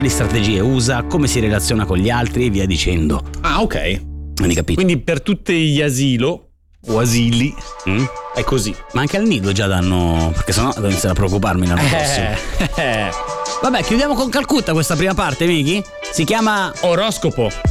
le strategie usa, come si relaziona con gli altri e via dicendo. Ah, ok. Non hai capito? Quindi per tutti gli asilo o asili è così. Ma anche al nido già danno, perché sennò devo iniziare a preoccuparmi l'anno prossimo. Vabbè, chiudiamo con Calcutta questa prima parte, Miki. Si chiama Oroscopo.